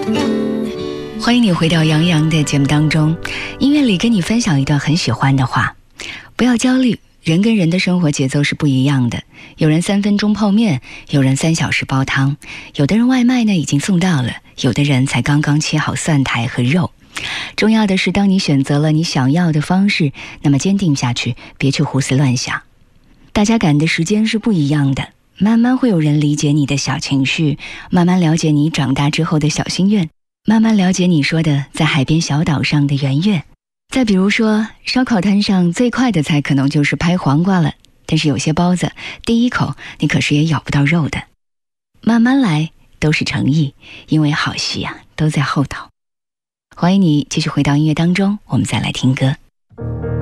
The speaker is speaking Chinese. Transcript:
欢迎你回到杨洋的节目当中，音乐里跟你分享一段很喜欢的话：不要焦虑，人跟人的生活节奏是不一样的，有人3分钟泡面，有人3小时煲汤，有的人外卖呢已经送到了，有的人才刚刚切好蒜苔和肉。重要的是，当你选择了你想要的方式，那么坚定下去，别去胡思乱想。大家赶的时间是不一样的，慢慢会有人理解你的小情绪，慢慢了解你长大之后的小心愿，慢慢了解你说的在海边小岛上的圆月。再比如说，烧烤摊上最快的菜可能就是拍黄瓜了，但是有些包子第一口你可是也咬不到肉的。慢慢来都是诚意，因为好戏啊都在后头。欢迎你继续回到音乐当中，我们再来听歌。